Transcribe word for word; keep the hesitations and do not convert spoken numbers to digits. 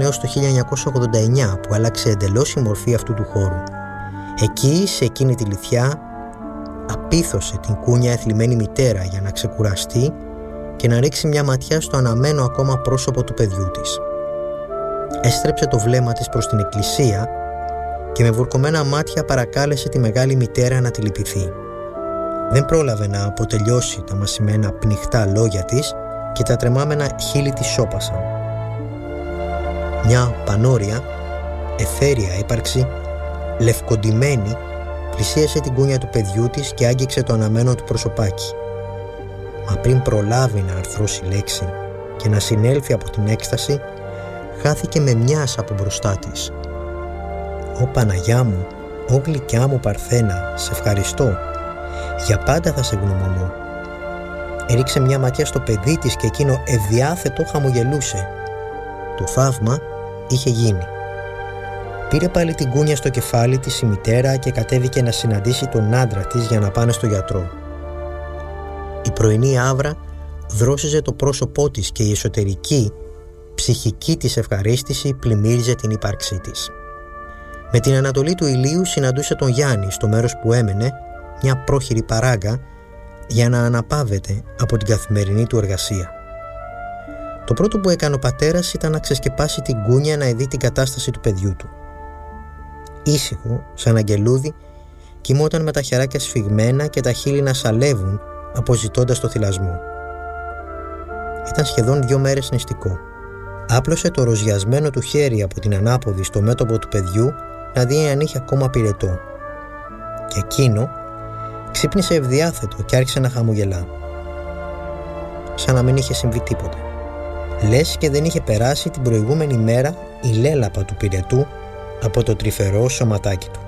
έως το χίλια εννιακόσια ογδόντα εννιά, που άλλαξε εντελώς η μορφή αυτού του χώρου. Εκεί, σε εκείνη τη λιθιά, απίθωσε την κούνια εθλιμμένη μητέρα για να ξεκουραστεί και να ρίξει μια ματιά στο αναμένο ακόμα πρόσωπο του παιδιού της. Έστρεψε το βλέμμα της προς την εκκλησία και με βουρκωμένα μάτια παρακάλεσε τη μεγάλη μητέρα να τη λυπηθεί. Δεν πρόλαβε να αποτελειώσει τα μασημένα πνιχτά λόγια της και τα τρεμάμενα χείλη της σώπασαν. Μια πανόρια, εθέρια ύπαρξη, λευκοντυμένη, πλησίασε την κούνια του παιδιού της και άγγιξε το αναμένο του προσωπάκι. Μα πριν προλάβει να αρθρώσει λέξη και να συνέλθει από την έκσταση, χάθηκε με μιας από μπροστά της. «Ω Παναγιά μου, ω γλυκιά μου Παρθένα, σε ευχαριστώ. Για πάντα θα σε γνωμονώ». Έριξε μια ματιά στο παιδί της και εκείνο ευδιάθετο χαμογελούσε. Το θαύμα είχε γίνει. Πήρε πάλι την κούνια στο κεφάλι της η μητέρα και κατέβηκε να συναντήσει τον άντρα της για να πάνε στο γιατρό. Η πρωινή άβρα δρόσιζε το πρόσωπό της και η εσωτερική, ψυχική της ευχαρίστηση πλημμύριζε την ύπαρξή της. Με την ανατολή του ηλίου συναντούσε τον Γιάννη στο μέρος που έμενε, μια πρόχειρη παράγκα, για να αναπαύεται από την καθημερινή του εργασία. Το πρώτο που έκανε ο πατέρας ήταν να ξεσκεπάσει την κούνια να δει την κατάσταση του παιδιού του. Ήσυχο, σαν αγγελούδι, κοιμόταν με τα χεράκια σφιγμένα και τα χείλη να σαλεύουν, αποζητώντας το θυλασμό. Ήταν σχεδόν δύο μέρες νηστικό. Άπλωσε το ροζιασμένο του χέρι από την ανάποδη στο μέτωπο του παιδιού να δει αν είχε ακόμα πυρετό. Και εκείνο ξύπνησε ευδιάθετο και άρχισε να χαμογελά. Σαν να μην είχε συμβεί τίποτα. Λες και δεν είχε περάσει την προηγούμενη μέρα η λέλαπα του πυρετού από το τρυφερό σωματάκι του.